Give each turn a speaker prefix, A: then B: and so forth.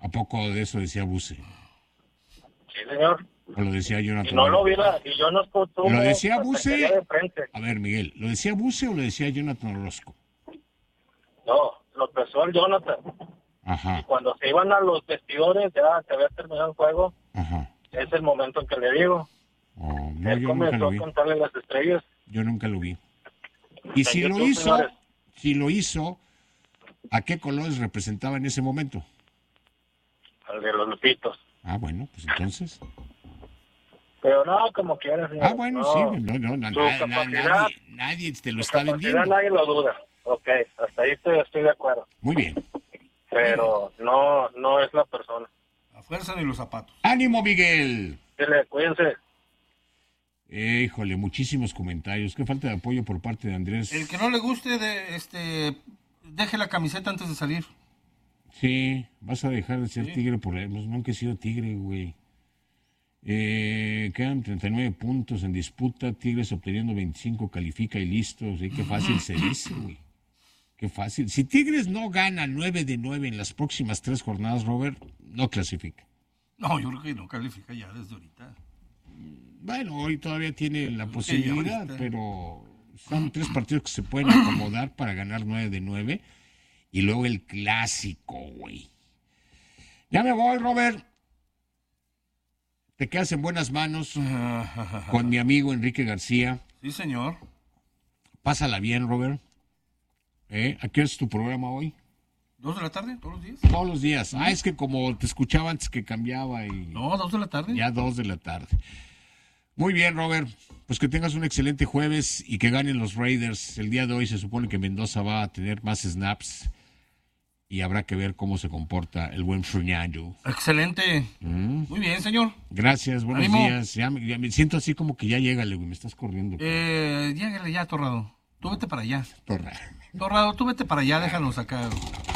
A: ¿A poco de eso decía Buse?
B: Sí, señor.
A: ¿O lo decía Jonathan?
B: Y no lo vi, y yo no escuché.
A: ¿Lo decía Buse? A ver, Miguel, ¿lo decía Buse o lo decía Jonathan Orozco?
B: No, lo empezó el Jonathan.
A: Ajá.
B: Y cuando se iban a los vestidores, ya se había terminado el juego.
A: Ajá.
B: Es el momento en que le digo.
A: No,
B: Él
A: yo nunca lo vi.
B: comenzó a contarle las estrellas.
A: Yo nunca lo vi. Y si
B: YouTube,
A: lo hizo,
B: señores.
A: ¿a qué colores representaba en ese momento?
B: Al de los Lupitos.
A: Ah, bueno, pues entonces.
B: Pero no, como quieras, señor.
A: Ah, bueno,
B: no,
A: sí,
B: su capacidad,
A: nadie te lo
B: su
A: está
B: capacidad
A: vendiendo.
B: nadie lo duda. Ok, hasta ahí estoy de acuerdo.
A: Muy bien.
B: Pero no es la persona.
C: A fuerza de los zapatos.
A: ¡Ánimo, Miguel!
B: Cuídense.
A: Híjole, muchísimos comentarios. Qué falta de apoyo por parte de Andrés.
C: El que no le guste, deje la camiseta antes de salir.
A: Sí, vas a dejar de ser
C: Sí.
A: tigre por él. Nunca he sido tigre, güey. Quedan 39 puntos en disputa. Tigres obteniendo 25, califica y listo. Sí, qué fácil se dice, güey. Qué fácil. Si Tigres no gana 9 de 9 en las próximas 3 jornadas, Robert, no clasifica.
C: No, yo creo que no califica ya desde ahorita.
A: Bueno, hoy todavía tiene la
C: Sí,
A: posibilidad,
C: ahorita.
A: pero son 3 partidos que se pueden acomodar para ganar 9 de 9. Y luego el clásico, güey. Ya me voy, Robert. Te quedas en buenas manos con mi amigo Enrique García.
C: Sí, señor.
A: Pásala bien, Robert. ¿A qué es tu programa hoy?
C: 2 de la tarde, todos los días.
A: Todos los días. Ah, es que como te escuchaba antes que cambiaba y...
C: No, 2 de la tarde.
A: Ya 2 de la tarde. Muy bien, Robert. Pues que tengas un excelente jueves y que ganen los Raiders. El día de hoy se supone que Mendoza va a tener más snaps y habrá que ver cómo se comporta el buen Fernando.
C: Excelente. Muy bien, señor.
A: Gracias, buenos
C: Ánimo.
A: días. Ya me siento así como que ya llégale, güey, me estás corriendo.
C: Llégale ya, Torrado. Tú vete para allá.
A: Torra.
C: Torrado, tú vete para allá, déjanos acá.